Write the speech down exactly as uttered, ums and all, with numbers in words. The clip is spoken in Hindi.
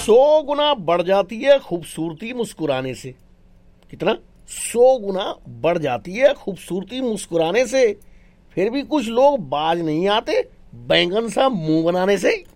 सौ गुना बढ़ जाती है खूबसूरती मुस्कुराने से। कितना? सौ गुना बढ़ जाती है खूबसूरती मुस्कुराने से, फिर भी कुछ लोग बाज नहीं आते बैंगन सा मुंह बनाने से।